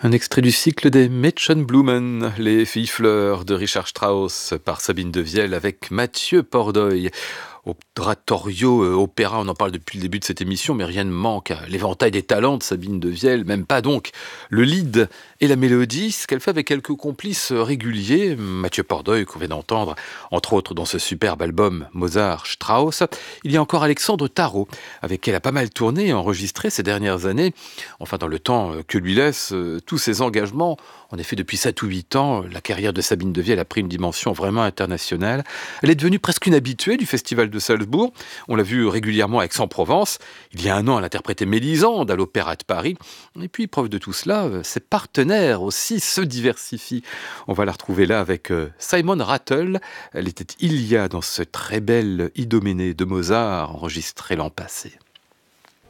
Un extrait du cycle des Mädchenblumen, les filles fleurs de Richard Strauss par Sabine Devielle avec Mathieu Pordoy. Oratorio, opéra, on en parle depuis le début de cette émission, mais rien ne manque à l'éventail des talents de Sabine Devielle, même pas donc le lead et la mélodie, ce qu'elle fait avec quelques complices réguliers, Mathieu Pordoy qu'on vient d'entendre, entre autres dans ce superbe album Mozart-Strauss. Il y a encore Alexandre Tarot, avec qui elle a pas mal tourné et enregistré ces dernières années, enfin dans le temps que lui laissent tous ses engagements. En effet, depuis 7 ou 8 ans, la carrière de Sabine Devielle a pris une dimension vraiment internationale. Elle est devenue presque une habituée du Festival de Salzbourg. On l'a vu régulièrement à Aix-en-Provence. Il y a un an, elle interprétait Mélisande à l'Opéra de Paris. Et puis, preuve de tout cela, ses partenaires aussi se diversifient. On va la retrouver là avec Simon Rattle. Elle était Ilia dans ce très bel Idoménée de Mozart enregistré l'an passé.